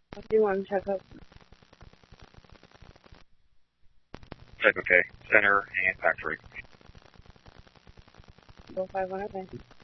What do you want to check up? Check okay. Center and factory. 451, okay.